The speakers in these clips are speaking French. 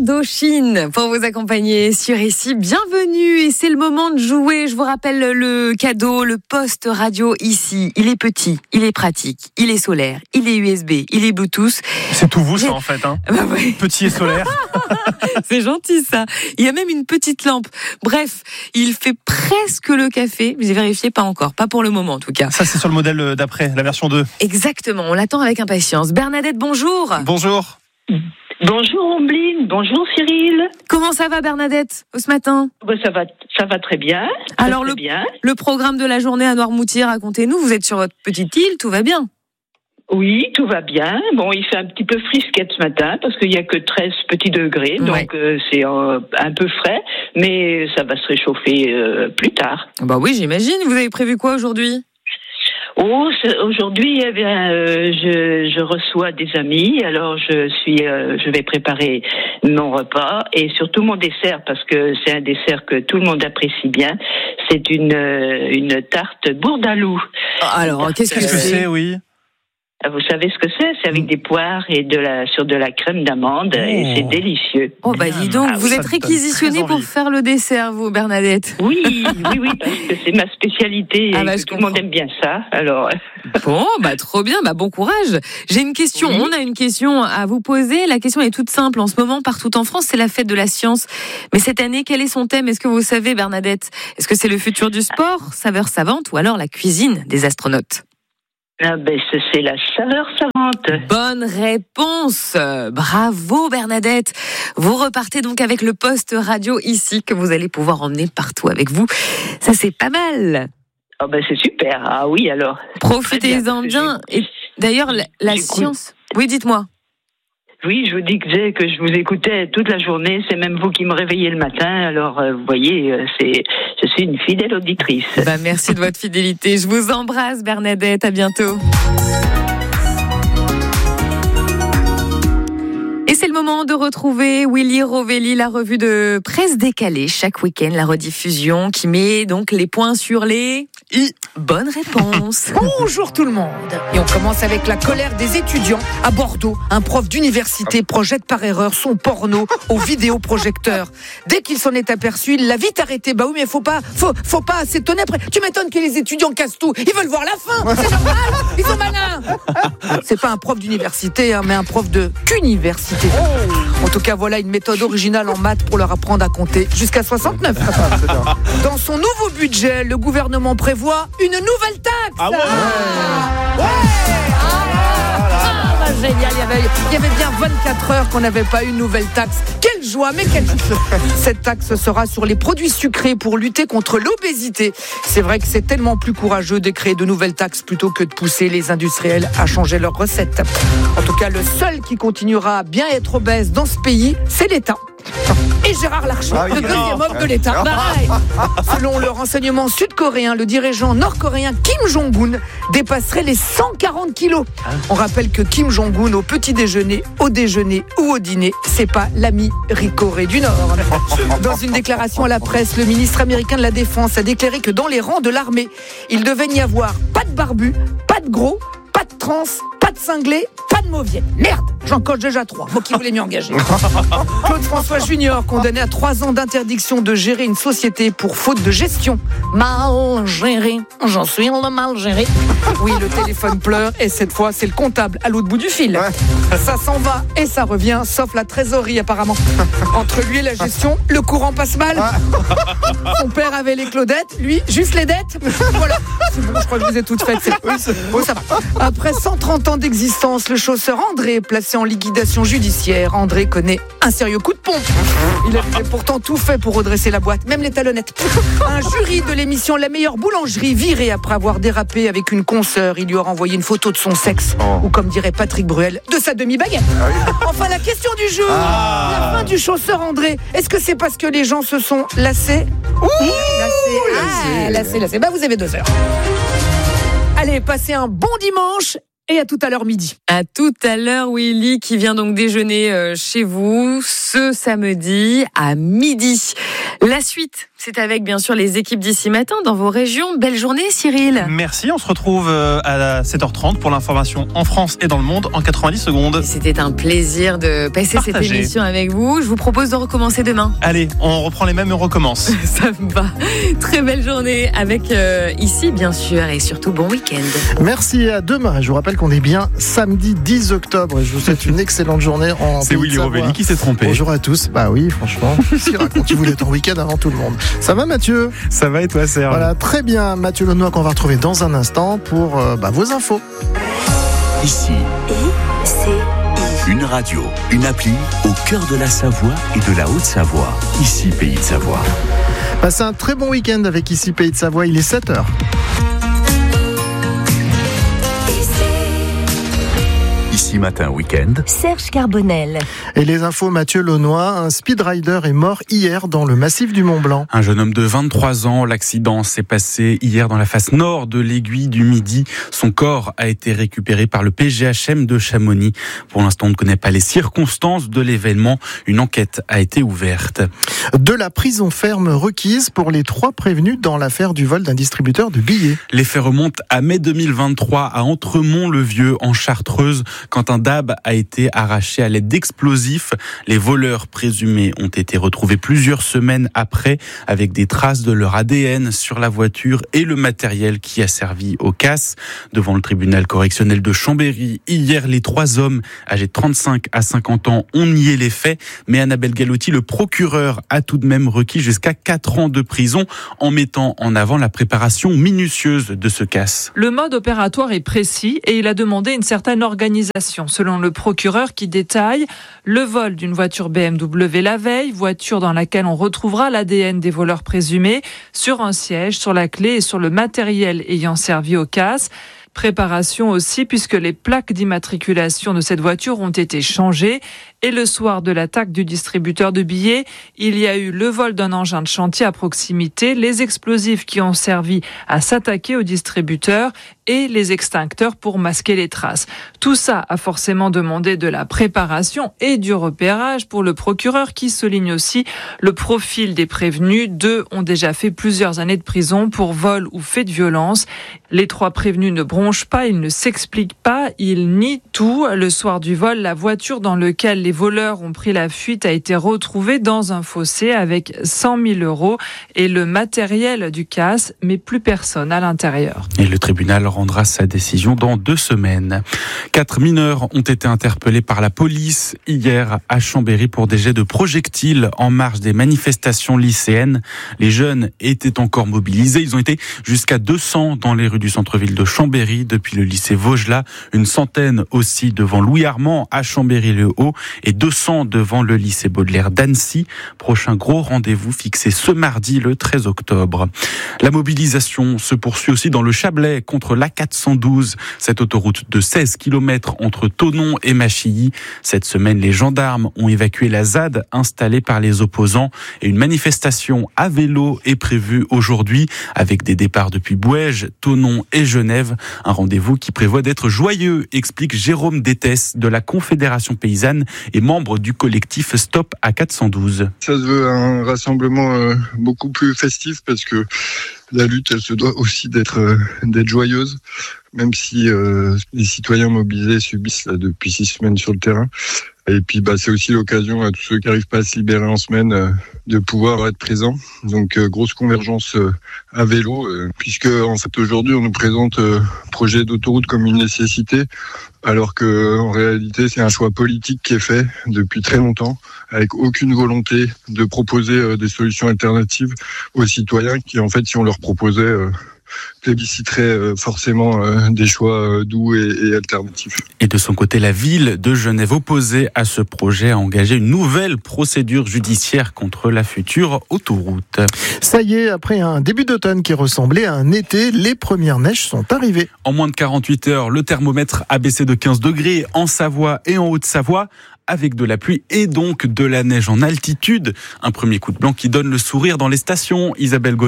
Indochine pour vous accompagner sur ici. Bienvenue et c'est le moment de jouer. Je vous rappelle le cadeau, le poste radio ici. Il est petit, il est pratique, il est solaire, il est USB, il est Bluetooth. C'est tout vous ça en fait, hein. Bah ouais. Petit et solaire. C'est gentil ça. Il y a même une petite lampe. Bref, il fait presque le café. J'ai vérifié, pas encore, pas pour le moment en tout cas. Ça c'est sur le modèle d'après, la version 2. Exactement, on l'attend avec impatience. Bernadette, bonjour. Bonjour. Bonjour Ombline, bonjour Cyril. Comment ça va Bernadette ce matin? Ça va très bien. Alors très bien. le programme de la journée à Noirmoutier, racontez-nous, vous êtes sur votre petite île, tout va bien? Oui, tout va bien. Bon, il fait un petit peu frisquette ce matin parce qu'il n'y a que 13 petits degrés, donc c'est un peu frais, mais ça va se réchauffer plus tard. Bah oui, j'imagine. Vous avez prévu quoi aujourd'hui? Aujourd'hui, eh bien, je reçois des amis. Alors, je vais préparer mon repas et surtout mon dessert parce que c'est un dessert que tout le monde apprécie bien. C'est une tarte bourdaloue. Alors, qu'est-ce que c'est? Oui. Vous savez ce que c'est? C'est avec des poires et sur de la crème d'amande et c'est délicieux. Oh bah dis donc, vous êtes réquisitionnée pour faire le dessert, vous, Bernadette. Oui, parce que c'est ma spécialité et que tout le monde aime bien ça. Alors. Bon, bah trop bien, bah bon courage. J'ai une question, on a une question à vous poser. La question est toute simple. En ce moment, partout en France, c'est la fête de la science. Mais cette année, quel est son thème? Est-ce que vous savez, Bernadette? Est-ce que c'est le futur du sport, saveur savante, ou alors la cuisine des astronautes? Ah ben, c'est la saveur savante. Bonne réponse. Bravo Bernadette. Vous repartez donc avec le poste radio ici que vous allez pouvoir emmener partout avec vous. Ça c'est pas mal. Ah ben c'est super. Ah oui alors. Profitez-en bien. Et d'ailleurs la science. Oui, dites-moi. Oui, je vous disais que je vous écoutais toute la journée. C'est même vous qui me réveillez le matin. Alors, vous voyez, je suis une fidèle auditrice. Bah, merci de votre fidélité. Je vous embrasse, Bernadette. À bientôt. Et c'est le moment de retrouver Willy Rovelli, la revue de presse décalée. Chaque week-end, la rediffusion qui met donc les points sur les i. Bonne réponse. Bonjour tout le monde. Et on commence avec la colère des étudiants. À Bordeaux, un prof d'université projette par erreur son porno au vidéoprojecteur. Dès qu'il s'en est aperçu, il l'a vite arrêté. Bah oui, mais faut pas s'étonner après. Tu m'étonnes que les étudiants cassent tout. Ils veulent voir la fin. C'est normal. Ils sont malins. C'est pas un prof d'université, mais un prof de qu'université. En tout cas, voilà une méthode originale en maths pour leur apprendre à compter jusqu'à 69. Dans son nouveau budget, le gouvernement prévoit une nouvelle taxe. Ah ouais. Génial, il y avait bien 24 heures qu'on n'avait pas eu une nouvelle taxe. Quelle joie, mais quelle joie. Cette taxe sera sur les produits sucrés pour lutter contre l'obésité. C'est vrai que c'est tellement plus courageux de créer de nouvelles taxes plutôt que de pousser les industriels à changer leurs recettes. En tout cas, le seul qui continuera à bien être obèse dans ce pays, c'est l'État. Et Gérard Larcher, le deuxième homme de l'État. Selon le renseignement sud-coréen, le dirigeant nord-coréen Kim Jong-un dépasserait les 140 kilos. On rappelle que Kim Jong-un, au petit déjeuner, au déjeuner ou au dîner, c'est pas l'ami Corée du Nord. Dans une déclaration à la presse, le ministre américain de la Défense a déclaré que dans les rangs de l'armée, il devait n'y avoir pas de barbu, pas de gros, pas de trans, pas de cinglé, pas de mauviette. Merde, j'en coche déjà 3. Moi qui voulais m'y engager. Claude François Junior, condamné à 3 ans d'interdiction de gérer une société pour faute de gestion. Mal géré, j'en suis le mal géré. Oui, le téléphone pleure et cette fois, c'est le comptable à l'autre bout du fil. Ça s'en va et ça revient, sauf la trésorerie apparemment. Entre lui et la gestion, le courant passe mal. Son père avait les Claudettes, lui, juste les dettes. Voilà, c'est bon, je crois que je vous ai toutes faites. Oh, ça va. Après 130 ans d'existence, le chausseur André est placé en liquidation judiciaire. André connaît un sérieux coup de pompe. Il avait pourtant tout fait pour redresser la boîte, même les talonnettes. Un jury de l'émission La meilleure boulangerie viré après avoir dérapé avec une consoeur. Il lui aura envoyé une photo de son sexe, ou comme dirait Patrick Bruel, de sa demi-baguette. Enfin, la question du jour, la fin du chausseur André. Est-ce que c'est parce que les gens se sont lassés? Lassés. Bah, vous avez 2 heures. Allez, passez un bon dimanche et à tout à l'heure midi. À tout à l'heure, Willy, qui vient donc déjeuner chez vous ce samedi à midi. La suite, c'est avec bien sûr les équipes d'ici matin dans vos régions. Belle journée Cyril. Merci, on se retrouve à 7h30 pour l'information en France et dans le monde en 90 secondes. C'était un plaisir de passer cette émission avec vous. Je vous propose de recommencer demain. Allez, on reprend les mêmes et on recommence. Ça me va. Très belle journée avec ici bien sûr et surtout bon week-end. Merci, à demain. Je vous rappelle qu'on est bien samedi 10 octobre et je vous souhaite une excellente journée en C'est Willy Rovelli qui s'est trompé. Bonjour à tous. Bah oui, franchement, racontez-vous d'être en week-end avant tout le monde. Ça va Mathieu ? Ça va et toi Serge ? Voilà, très bien. Mathieu Launois qu'on va retrouver dans un instant pour vos infos. Ici, une radio, une appli au cœur de la Savoie et de la Haute-Savoie. Ici, Pays de Savoie. Passez un très bon week-end avec Ici Pays de Savoie, il est 7h. Ici Matin Week-end, Serge Carbonel. Et les infos, Mathieu Launois, un speedrider est mort hier dans le massif du Mont-Blanc. Un jeune homme de 23 ans, l'accident s'est passé hier dans la face nord de l'aiguille du Midi. Son corps a été récupéré par le PGHM de Chamonix. Pour l'instant, on ne connaît pas les circonstances de l'événement. Une enquête a été ouverte. De la prison ferme requise pour les 3 prévenus dans l'affaire du vol d'un distributeur de billets. Les faits remontent à mai 2023 à Entremont-le-Vieux en Chartreuse, quand un DAB a été arraché à l'aide d'explosifs. Les voleurs présumés ont été retrouvés plusieurs semaines après avec des traces de leur ADN sur la voiture et le matériel qui a servi aux casses. Devant le tribunal correctionnel de Chambéry, hier, les 3 hommes âgés de 35 à 50 ans ont nié les faits. Mais Annabelle Galotti, le procureur, a tout de même requis jusqu'à 4 ans de prison en mettant en avant la préparation minutieuse de ce casse. Le mode opératoire est précis et il a demandé une certaine organisation. Selon le procureur qui détaille le vol d'une voiture BMW la veille, voiture dans laquelle on retrouvera l'ADN des voleurs présumés, sur un siège, sur la clé et sur le matériel ayant servi au casse. Préparation aussi puisque les plaques d'immatriculation de cette voiture ont été changées. Et le soir de l'attaque du distributeur de billets, il y a eu le vol d'un engin de chantier à proximité, les explosifs qui ont servi à s'attaquer au distributeur et les extincteurs pour masquer les traces. Tout ça a forcément demandé de la préparation et du repérage pour le procureur qui souligne aussi le profil des prévenus. 2 ont déjà fait plusieurs années de prison pour vol ou fait de violence. Les 3 prévenus ne bronchent pas, ils ne s'expliquent pas, ils nient tout. Le soir du vol, la voiture dans laquelle les voleurs ont pris la fuite a été retrouvée dans un fossé avec 100 000 € et le matériel du casse, mais plus personne à l'intérieur. Et le tribunal rendra sa décision dans 2 semaines. 4 mineurs ont été interpellés par la police hier à Chambéry pour des jets de projectiles en marge des manifestations lycéennes. Les jeunes étaient encore mobilisés. Ils ont été jusqu'à 200 dans les rues du centre-ville de Chambéry depuis le lycée Vaugelas. Une centaine aussi devant Louis Armand à Chambéry-le-Haut et 200 devant le lycée Baudelaire d'Annecy. Prochain gros rendez-vous fixé ce mardi le 13 octobre. La mobilisation se poursuit aussi dans le Chablais contre l'A412, cette autoroute de 16 km entre Thonon et Machilly. Cette semaine, les gendarmes ont évacué la ZAD installée par les opposants et une manifestation à vélo est prévue aujourd'hui avec des départs depuis Bouèges, Thonon et Genève. Un rendez-vous qui prévoit d'être joyeux, explique Jérôme Détès de la Confédération paysanne et membre du collectif Stop A412. Ça se veut un rassemblement beaucoup plus festif parce que la lutte, elle se doit aussi d'être joyeuse, même si les citoyens mobilisés subissent là, depuis 6 semaines sur le terrain. Et puis c'est aussi l'occasion à tous ceux qui n'arrivent pas à se libérer en semaine de pouvoir être présents. Donc grosse convergence à vélo, puisque en fait aujourd'hui on nous présente projet d'autoroute comme une nécessité, alors que en réalité c'est un choix politique qui est fait depuis très longtemps, avec aucune volonté de proposer des solutions alternatives aux citoyens qui en fait si on leur proposait plébisciterait forcément des choix doux et alternatifs. Et de son côté, la ville de Genève, opposée à ce projet, a engagé une nouvelle procédure judiciaire contre la future autoroute. Ça y est, après un début d'automne qui ressemblait à un été, les premières neiges sont arrivées. En moins de 48 heures, le thermomètre a baissé de 15 degrés en Savoie et en Haute-Savoie, avec de la pluie et donc de la neige en altitude. Un premier coup de blanc qui donne le sourire dans les stations. Isabelle Gaudin.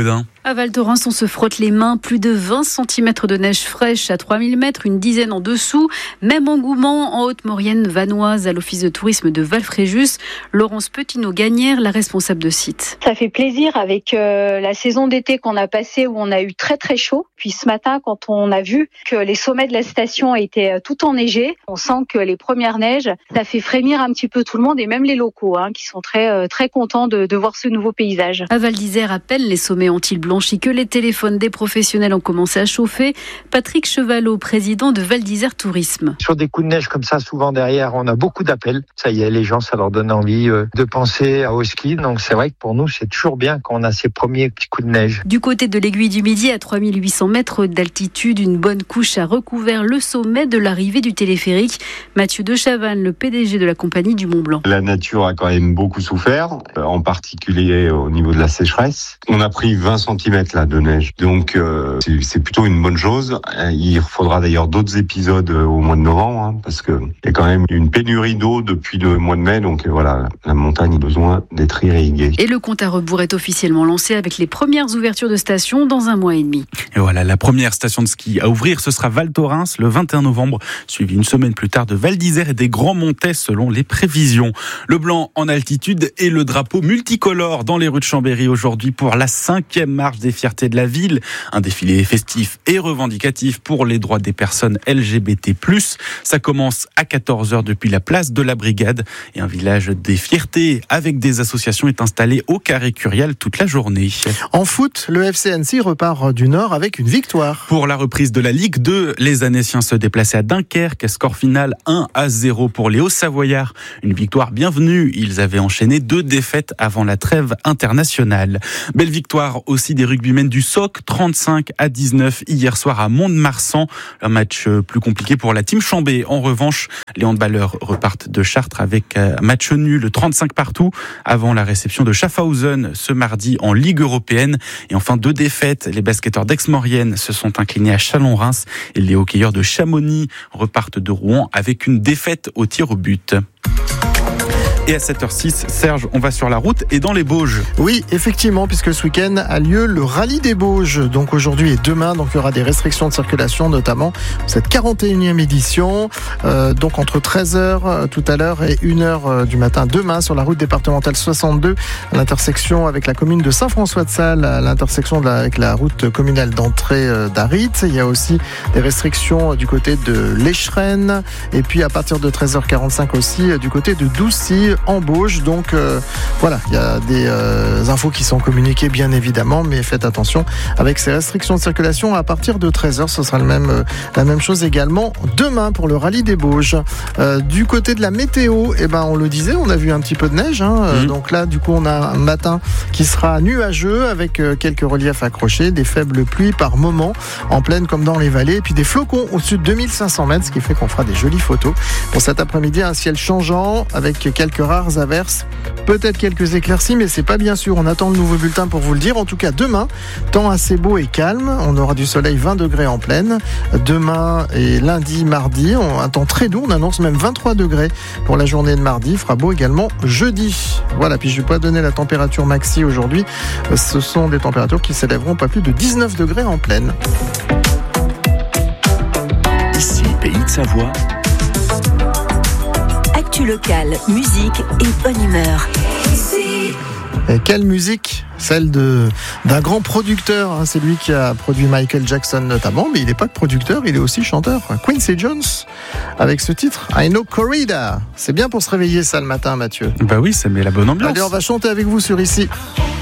À Val Thorens, on se frotte les mains. Plus de 20 cm de neige fraîche à 3000 mètres, une dizaine en dessous. Même engouement en Haute-Maurienne vanoise à l'Office de tourisme de Val-Fréjus. Laurence Petineau-Gagnère, la responsable de site. Ça fait plaisir avec la saison d'été qu'on a passée où on a eu très très chaud. Puis ce matin, quand on a vu que les sommets de la station étaient tout enneigés, on sent que les premières neiges, ça fait frémir un petit peu tout le monde et même les locaux qui sont très très contents de voir ce nouveau paysage. À Val d'Isère, à peine les sommets ont-ils blanchi que les téléphones des professionnels ont commencé à chauffer. Patrick Chevalot, président de Val d'Isère Tourisme. Sur des coups de neige comme ça, souvent derrière, on a beaucoup d'appels. Ça y est, les gens, ça leur donne envie de penser au ski. Donc c'est vrai que pour nous, c'est toujours bien quand on a ces premiers petits coups de neige. Du côté de l'Aiguille du Midi, à 3800 mètres d'altitude, une bonne couche a recouvert le sommet de l'arrivée du téléphérique. Mathieu de Chavannes, le PDG de la compagnie du Mont Blanc. La nature a quand même beaucoup souffert, en particulier au niveau de la sécheresse. On a pris 20 cm là de neige, donc c'est plutôt une bonne chose. Il faudra d'ailleurs d'autres épisodes au mois de novembre, parce que il y a quand même une pénurie d'eau depuis le mois de mai, donc voilà, la montagne a besoin d'être irriguée. Et le compte à rebours est officiellement lancé avec les premières ouvertures de stations dans un mois et demi. Et voilà, la première station de ski à ouvrir, ce sera Val Thorens le 21 novembre, suivi une semaine plus tard de Val d'Isère et des Grands Montets selon les prévisions. Le blanc en altitude et le drapeau multicolore dans les rues de Chambéry aujourd'hui pour la 5e marche des fiertés de la ville. Un défilé festif et revendicatif pour les droits des personnes LGBT+. Ça commence à 14h depuis la place de la Brigade et un village des fiertés avec des associations est installé au Carré Curial toute la journée. En foot, le FC Annecy repart du Nord avec une victoire. Pour la reprise de la Ligue 2, les Annéciens se déplaçaient à Dunkerque. Score final 1-0 pour les Hauts-Savoyards. Une victoire bienvenue. Ils avaient enchaîné 2 défaites avant la trêve internationale. Belle victoire aussi des rugbymen du SOC, 35-19 hier soir à Mont-de-Marsan. Un match plus compliqué pour la team Chambé. En revanche, les handballeurs repartent de Chartres avec un match nul 35 partout avant la réception de Schaffhausen ce mardi en Ligue européenne. Et enfin 2 défaites. Les basketteurs d'Aix-Maurienne se sont inclinés à Chalon-Reims et les hockeyeurs de Chamonix repartent de Rouen avec une défaite au tir au but. Et à 7h06, Serge, on va sur la route et dans les Bauges. Oui, effectivement, puisque ce week-end a lieu le rallye des Bauges. Donc aujourd'hui et demain, donc il y aura des restrictions de circulation, notamment cette 41e édition. Donc entre 13h tout à l'heure et 1h du matin demain sur la route départementale 62, à l'intersection avec la commune de Saint-François-de-Sales, à l'intersection avec la route communale d'entrée d'Arit. Il y a aussi des restrictions du côté de l'Écheren. Et puis à partir de 13h45 aussi du côté de Doucy, en Bauges. Donc voilà, il y a des infos qui sont communiquées bien évidemment, mais faites attention avec ces restrictions de circulation à partir de 13h. Ce sera la même chose également demain pour le rallye des Bauges. Du côté de la météo, on le disait, on a vu un petit peu de neige. Donc là, du coup, on a un matin qui sera nuageux avec quelques reliefs accrochés, des faibles pluies par moment en plaine comme dans les vallées, et puis des flocons au-dessus de 2500 mètres, ce qui fait qu'on fera des jolies photos. Pour cet après-midi, un ciel changeant avec quelques rares averses, peut-être quelques éclaircies, mais c'est pas bien sûr. On attend le nouveau bulletin pour vous le dire. En tout cas, demain, temps assez beau et calme. On aura du soleil, 20 degrés en plaine. Demain et lundi, mardi, un temps très doux. On annonce même 23 degrés pour la journée de mardi. Il fera beau également jeudi. Voilà, puis je vais pas donner la température maxi aujourd'hui. Ce sont des températures qui s'élèveront pas plus de 19 degrés en plaine. Ici, Pays de Savoie. Actu locale, musique et bonne humeur. Et quelle musique, celle d'un grand producteur. C'est lui qui a produit Michael Jackson notamment, mais il n'est pas que producteur, il est aussi chanteur. Quincy Jones, avec ce titre, I Know Corrida. C'est bien pour se réveiller ça le matin, Mathieu. Bah oui, ça met la bonne ambiance. Allez, on va chanter avec vous sur Ici.